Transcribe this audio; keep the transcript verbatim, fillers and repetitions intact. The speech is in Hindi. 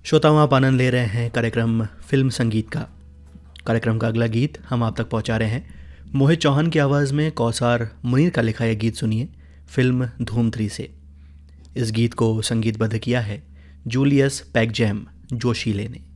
श्रोताओं, आप आनंद ले रहे हैं कार्यक्रम फिल्म संगीत का। कार्यक्रम का अगला गीत हम आप तक पहुंचा रहे हैं। मोहित चौहान की आवाज़ में कौसार मुनीर का लिखा यह गीत सुनिए फिल्म धूम थ्री से। इस गीत को संगीतबद्ध किया है जूलियस पैगजैम जोशीले ने।